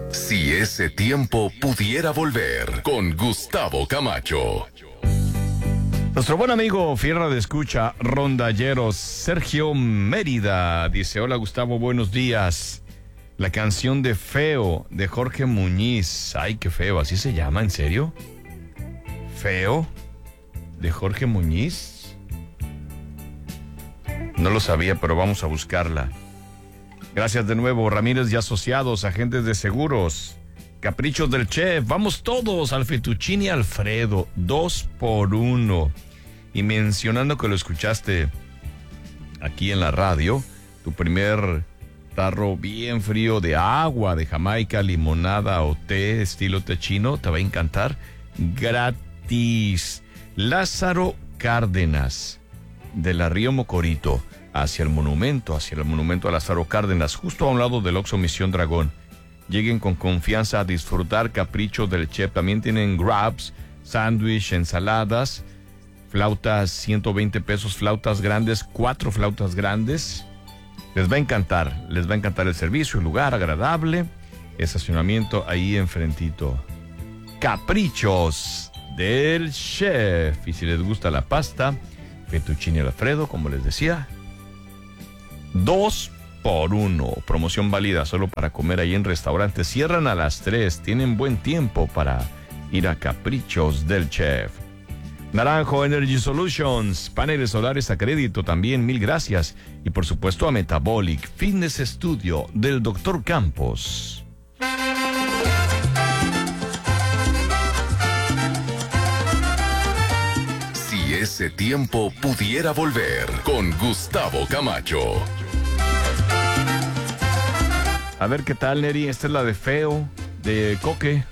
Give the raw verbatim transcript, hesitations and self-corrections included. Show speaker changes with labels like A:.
A: Si ese tiempo pudiera volver, con Gustavo Camacho.
B: Nuestro buen amigo Fierra de Escucha, rondalleros, Sergio Mérida, dice: hola Gustavo, buenos días. La canción de Feo, de Jorge Muñiz. Ay, qué feo, ¿así se llama? ¿En serio? ¿Feo? ¿De Jorge Muñiz? No lo sabía, pero vamos a buscarla. Gracias de nuevo, Ramírez y Asociados, agentes de seguros. Caprichos del Chef, vamos todos al Fettuccine Alfredo, dos por uno. Y mencionando que lo escuchaste aquí en la radio, tu primer tarro bien frío de agua de Jamaica, limonada o té estilo té chino, te va a encantar. Gratis. Lázaro Cárdenas, de la Río Mocorito, hacia el monumento, hacia el monumento a Lázaro Cárdenas, justo a un lado del Oxxo Misión Dragón. Lleguen con confianza a disfrutar Caprichos del Chef. También tienen grabs, sándwich, ensaladas, flautas, ciento veinte pesos, flautas grandes, cuatro flautas grandes. Les va a encantar, les va a encantar el servicio, el lugar agradable, estacionamiento ahí enfrentito. Caprichos del Chef. Y si les gusta la pasta, Fettuccine Alfredo, como les decía, dos por uno. Promoción válida solo para comer ahí en restaurantes. Cierran a las tres. Tienen buen tiempo para ir a Caprichos del Chef. Naranjo Energy Solutions, paneles solares a crédito también, mil gracias. Y por supuesto a Metabolic Fitness Studio del doctor Campos.
A: Si ese tiempo pudiera volver, con Gustavo Camacho.
B: A ver qué tal, Neri. Esta es la de Feo, de Coque.